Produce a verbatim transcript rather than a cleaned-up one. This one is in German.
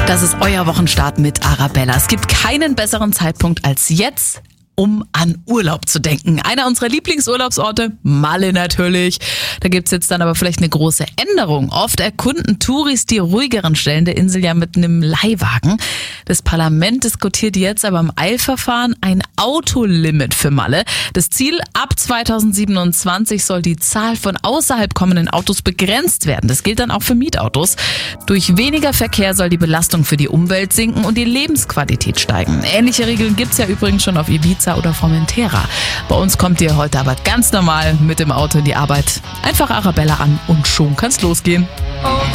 Das ist euer Wochenstart mit Arabella. Es gibt keinen besseren Zeitpunkt als jetzt, um an Urlaub zu denken. Einer unserer Lieblingsurlaubsorte, Malle natürlich. Da gibt's jetzt dann aber vielleicht eine große Änderung. Oft erkunden Touris die ruhigeren Stellen der Insel ja mit einem Leihwagen. Das Parlament diskutiert jetzt aber im Eilverfahren ein Autolimit für Malle. Das Ziel, ab zweitausendsiebenundzwanzig soll die Zahl von außerhalb kommenden Autos begrenzt werden. Das gilt dann auch für Mietautos. Durch weniger Verkehr soll die Belastung für die Umwelt sinken und die Lebensqualität steigen. Ähnliche Regeln gibt's ja übrigens schon auf Ibiza oder Formentera. Bei uns kommt ihr heute aber ganz normal mit dem Auto in die Arbeit. Einfach Arabella an und schon kann's losgehen.